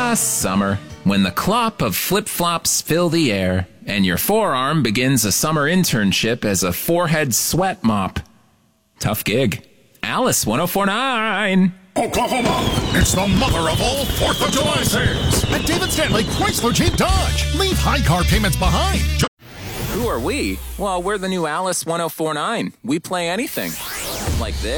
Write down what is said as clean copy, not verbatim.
Ah, summer, when the clop of flip-flops fill the air, and your forearm begins a summer internship as a forehead sweat mop. Tough gig. Alice 1049. Oklahoma, it's the mother of all 4th of July sales at David Stanley Chrysler Jeep Dodge. Leave high car payments behind. Who are we? Well, we're the new Alice 1049. We play anything. Like this.